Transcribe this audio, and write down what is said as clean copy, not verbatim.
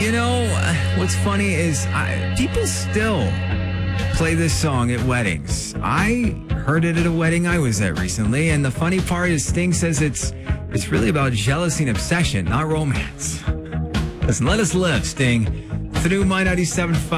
What's funny is people still play this song at weddings. I heard it at a wedding I was at recently, and the funny part is Sting says it's really about jealousy and obsession, not romance. Listen, let us live, Sting. Through My 97.5.